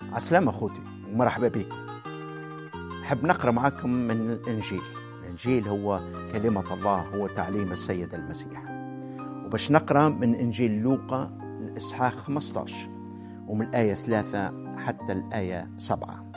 عسلامة أخوتي ومرحبا بكم. أحب نقرأ معكم من الإنجيل. الإنجيل هو كلمة الله، هو تعليم السيد المسيح. وباش نقرأ من إنجيل لوقا الإصحاح 15 ومن الآية 3 حتى الآية 7.